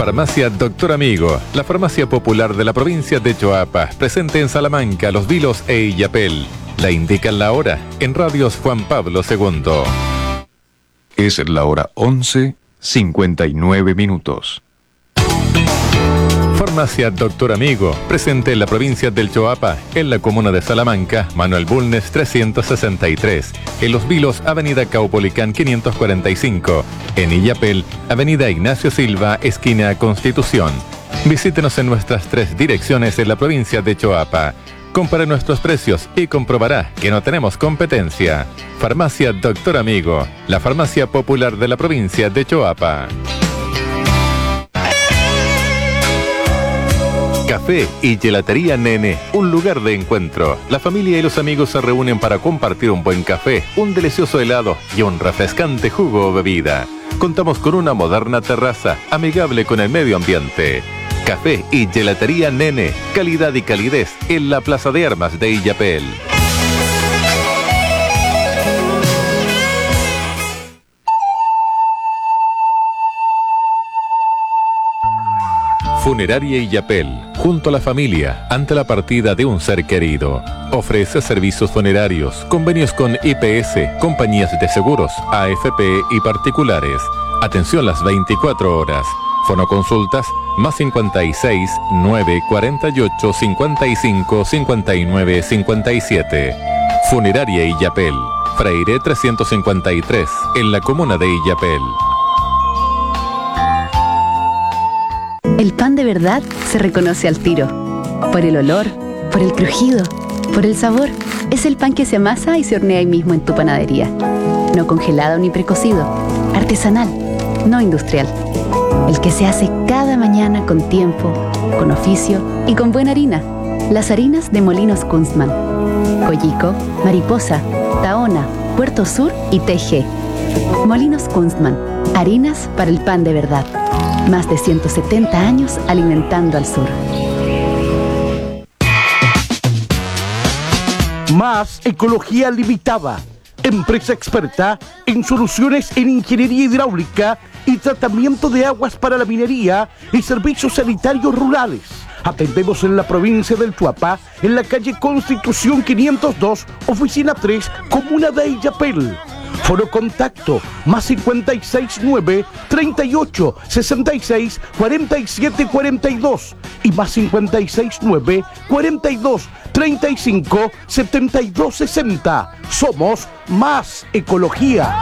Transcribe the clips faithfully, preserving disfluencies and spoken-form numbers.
Farmacia Doctor Amigo, la farmacia popular de la provincia de Choapa, presente en Salamanca, Los Vilos e Illapel. La indican la hora en Radios Juan Pablo segundo. Es la hora once, cincuenta y nueve minutos. Farmacia Doctor Amigo, presente en la provincia del Choapa, en la comuna de Salamanca, Manuel Bulnes trescientos sesenta y tres, en Los Vilos, Avenida Caupolicán quinientos cuarenta y cinco, en Illapel, Avenida Ignacio Silva, esquina Constitución. Visítenos en nuestras tres direcciones en la provincia de Choapa. Compare nuestros precios y comprobará que no tenemos competencia. Farmacia Doctor Amigo, la farmacia popular de la provincia de Choapa. Café y Gelatería Nene, un lugar de encuentro. La familia y los amigos se reúnen para compartir un buen café, un delicioso helado y un refrescante jugo o bebida. Contamos con una moderna terraza, amigable con el medio ambiente. Café y Gelatería Nene, calidad y calidez en la Plaza de Armas de Illapel. Funeraria Illapel, junto a la familia, ante la partida de un ser querido. Ofrece servicios funerarios, convenios con I P S, compañías de seguros, A F P y particulares. Atención las veinticuatro horas. Fonoconsultas más cincuenta y seis, nueve, cuarenta y ocho, cincuenta y cinco, cincuenta y nueve, cincuenta y siete. Funeraria Illapel, Freire trescientos cincuenta y tres, en la comuna de Illapel. El pan de verdad se reconoce al tiro. Por el olor, por el crujido, por el sabor. Es el pan que se amasa y se hornea ahí mismo en tu panadería. No congelado ni precocido. Artesanal, no industrial. El que se hace cada mañana con tiempo, con oficio y con buena harina. Las harinas de Molinos Kunstmann. Collico, Mariposa, Tahona, Puerto Sur y T G. Molinos Kunstmann. Harinas para el pan de verdad. Más de ciento setenta años alimentando al sur. Más Ecología Limitada, empresa experta en soluciones en ingeniería hidráulica y tratamiento de aguas para la minería y servicios sanitarios rurales. Atendemos en la provincia del Choapa, en la calle Constitución quinientos dos, oficina tres, comuna de Illapel. Foro contacto más cincuenta y seis, nueve, treinta y ocho, sesenta y seis, cuarenta y siete, cuarenta y dos y más cincuenta y seis, nueve, cuarenta y dos, treinta y cinco, setenta y dos, sesenta. Somos Más Ecología.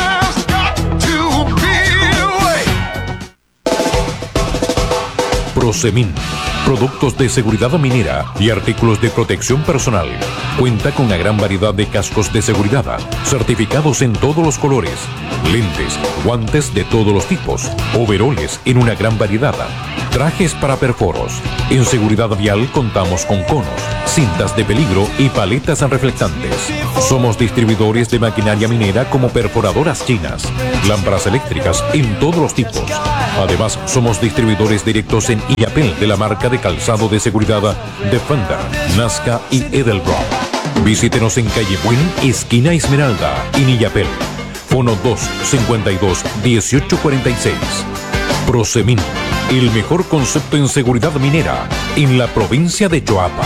Prosemin, productos de seguridad minera y artículos de protección personal. Cuenta con una gran variedad de cascos de seguridad, certificados en todos los colores, lentes, guantes de todos los tipos, overoles en una gran variedad, trajes para perforos. En seguridad vial contamos con conos, cintas de peligro y paletas reflectantes. Somos distribuidores de maquinaria minera como perforadoras chinas, lámparas eléctricas en todos los tipos. Además, somos distribuidores directos en Illapel de la marca de calzado de seguridad Defender, Nazca y Edelbrock. Visítenos en calle Buen, esquina Esmeralda, en Illapel. Fono dos, cincuenta y dos, dieciocho cuarenta y seis. Prosemin, el mejor concepto en seguridad minera en la provincia de Choapa.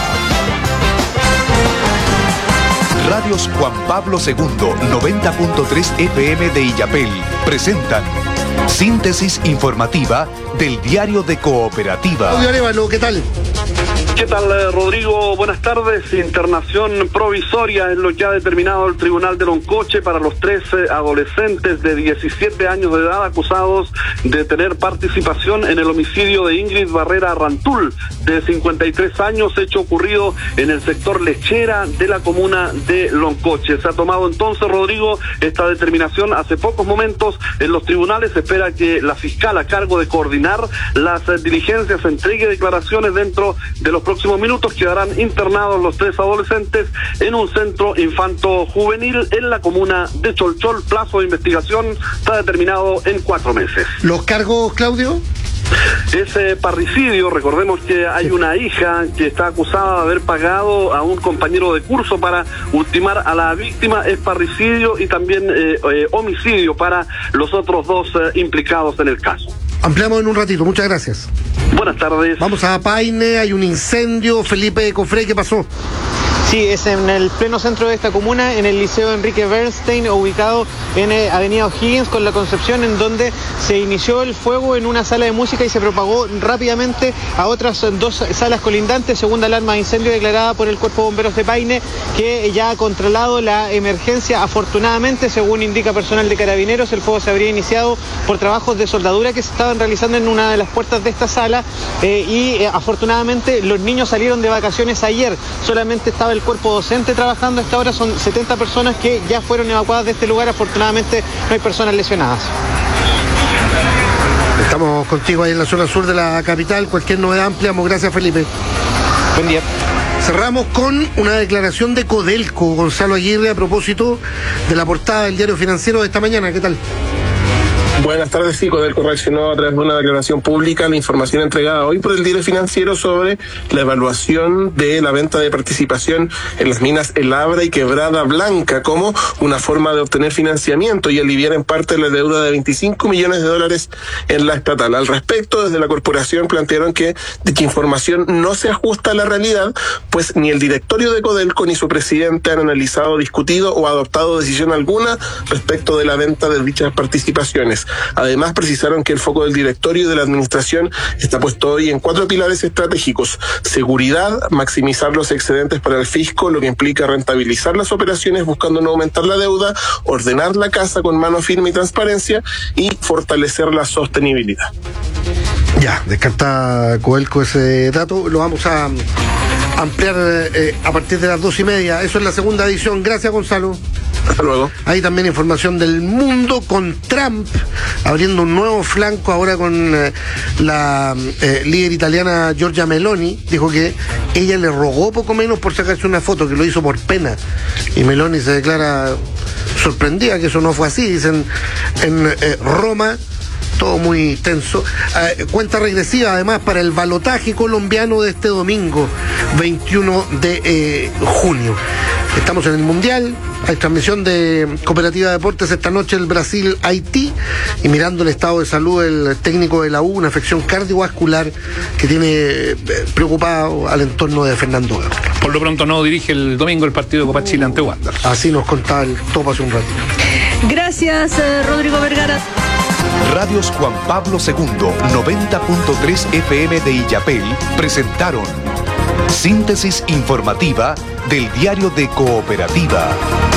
Radios Juan Pablo segundo, noventa punto tres F M de Illapel, presentan síntesis informativa del Diario de Cooperativa. Claudio Arévalo, ¿qué tal? ¿Qué tal, Rodrigo? Buenas tardes. Internación provisoria es lo que ha determinado el Tribunal de Loncoche para los tres adolescentes de diecisiete años de edad acusados de tener participación en el homicidio de Ingrid Barrera Rantul, de cincuenta y tres años, hecho ocurrido en el sector lechera de la comuna de Loncoche. Se ha tomado entonces, Rodrigo, esta determinación hace pocos momentos en los tribunales. Se espera que la fiscal a cargo de coordinar las diligencias entregue declaraciones dentro de los próximos minutos. Quedarán internados los tres adolescentes en un centro infanto-juvenil en la comuna de Cholchol. Plazo de investigación está determinado en cuatro meses. ¿Los cargos, Claudio? Ese parricidio, recordemos que hay una hija que está acusada de haber pagado a un compañero de curso para ultimar a la víctima. Es parricidio y también eh, eh, homicidio para los otros dos eh, implicados en el caso. Ampliamos en un ratito, muchas gracias. Buenas tardes. Vamos a Paine, hay un incendio. Felipe Cofré, ¿qué pasó? Sí, es en el pleno centro de esta comuna, en el Liceo Enrique Bernstein, ubicado en eh, Avenida O'Higgins con la Concepción, en donde se inició el fuego en una sala de música y se propagó rápidamente a otras dos salas colindantes, según la alarma de incendio declarada por el Cuerpo de Bomberos de Paine, que ya ha controlado la emergencia. Afortunadamente, según indica personal de Carabineros, el fuego se habría iniciado por trabajos de soldadura que se estaban realizando en una de las puertas de esta sala eh, y eh, afortunadamente los niños salieron de vacaciones ayer, solamente estaba el cuerpo docente trabajando. A esta hora son setenta personas que ya fueron evacuadas de este lugar. Afortunadamente no hay personas lesionadas. Estamos contigo ahí en la zona sur de la capital. Cualquier novedad ampliamos. Gracias, Felipe. Buen día. Cerramos con una declaración de Codelco, Gonzalo Aguirre, a propósito de la portada del Diario Financiero de esta mañana. ¿Qué tal? Buenas tardes, sí, Codelco reaccionó a través de una declaración pública a la información entregada hoy por el Diario Financiero sobre la evaluación de la venta de participación en las minas El Abra y Quebrada Blanca como una forma de obtener financiamiento y aliviar en parte la deuda de veinticinco millones de dólares en la estatal. Al respecto, desde la corporación plantearon que dicha información no se ajusta a la realidad, pues ni el directorio de Codelco ni su presidente han analizado, discutido o adoptado decisión alguna respecto de la venta de dichas participaciones. Además, precisaron que el foco del directorio y de la administración está puesto hoy en cuatro pilares estratégicos: seguridad, maximizar los excedentes para el fisco, lo que implica rentabilizar las operaciones buscando no aumentar la deuda, ordenar la casa con mano firme y transparencia y fortalecer la sostenibilidad. Ya, descarta Codelco ese dato. Lo vamos a ampliar eh, a partir de las dos y media. Eso es la segunda edición. Gracias, Gonzalo. Hasta luego. Hay también información del mundo con Trump abriendo un nuevo flanco ahora con eh, la eh, líder italiana Giorgia Meloni. Dijo que ella le rogó poco menos por sacarse una foto, que lo hizo por pena. Y Meloni se declara sorprendida que eso no fue así. Dicen en eh, Roma. Todo muy tenso. Eh, cuenta regresiva además para el balotaje colombiano de este domingo, veintiuno de eh, junio. Estamos en el Mundial, hay transmisión de Cooperativa Deportes esta noche, el Brasil-Haití, y mirando el estado de salud del técnico de la U, una afección cardiovascular que tiene eh, preocupado al entorno de Fernando Gago. Por lo pronto no dirige el domingo el partido de Copa Chile ante Wanderers. Así nos contaba el topo hace un rato. Gracias, eh, Rodrigo Vergara. Radios Juan Pablo segundo, noventa punto tres F M de Illapel presentaron síntesis informativa del Diario de Cooperativa.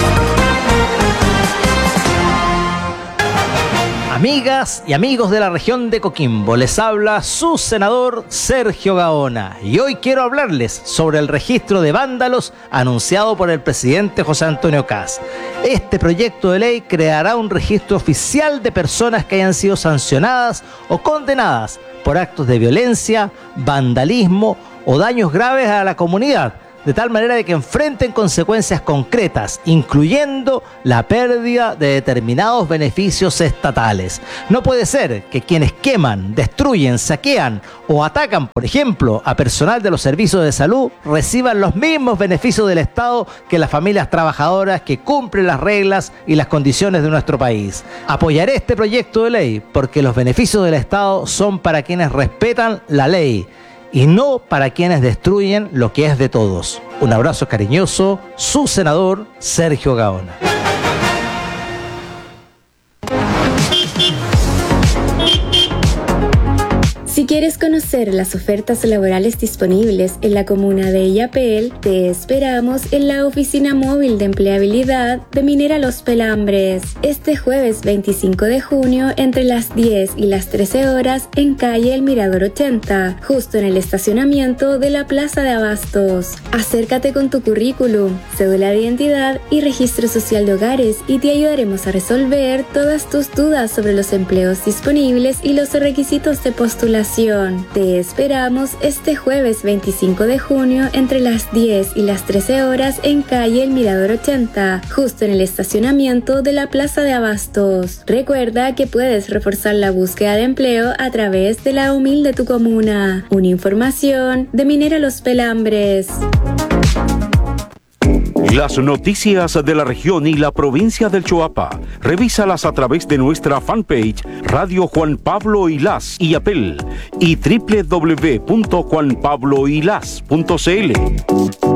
Amigas y amigos de la región de Coquimbo, les habla su senador Sergio Gaona y hoy quiero hablarles sobre el registro de vándalos anunciado por el presidente José Antonio Kast. Este proyecto de ley creará un registro oficial de personas que hayan sido sancionadas o condenadas por actos de violencia, vandalismo o daños graves a la comunidad, de tal manera de que enfrenten consecuencias concretas, incluyendo la pérdida de determinados beneficios estatales. No puede ser que quienes queman, destruyen, saquean o atacan, por ejemplo, a personal de los servicios de salud, reciban los mismos beneficios del Estado que las familias trabajadoras que cumplen las reglas y las condiciones de nuestro país. Apoyaré este proyecto de ley porque los beneficios del Estado son para quienes respetan la ley y no para quienes destruyen lo que es de todos. Un abrazo cariñoso, su senador Sergio Gaona. Si quieres conocer las ofertas laborales disponibles en la comuna de Illapel, te esperamos en la oficina móvil de empleabilidad de Minera Los Pelambres, este jueves veinticinco de junio entre las diez y las trece horas en calle El Mirador ochenta, justo en el estacionamiento de la Plaza de Abastos. Acércate con tu currículum, cédula de identidad y registro social de hogares y te ayudaremos a resolver todas tus dudas sobre los empleos disponibles y los requisitos de postulación. Te esperamos este jueves veinticinco de junio entre las diez y las trece horas en calle El Mirador ochenta, justo en el estacionamiento de la Plaza de Abastos. Recuerda que puedes reforzar la búsqueda de empleo a través de la humilde tu comuna. Una información de Minera Los Pelambres. Las noticias de la región y la provincia del Choapa, revísalas a través de nuestra fanpage Radio Juan Pablo Ilás Illapel y doble u doble u doble u punto juan pablo ilás punto c l.